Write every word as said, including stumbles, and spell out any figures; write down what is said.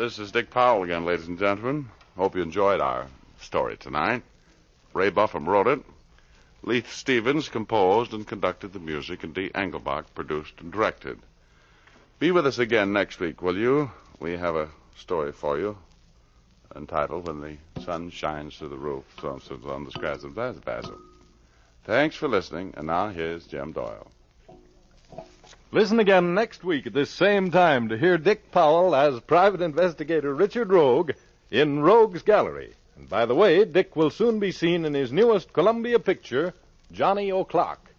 this is Dick Powell again, ladies and gentlemen. Hope you enjoyed our story tonight. Ray Buffum wrote it. Leith Stevens composed and conducted the music, and Dee Engelbach produced and directed. Be with us again next week, will you? We have a story for you entitled When the Sun Shines Through the Roof. So, so on the scratch of that, Basil. Thanks for listening, and now here's Jim Doyle. Listen again next week at this same time to hear Dick Powell as Private Investigator Richard Rogue in Rogue's Gallery. And by the way, Dick will soon be seen in his newest Columbia picture, Johnny O'Clock.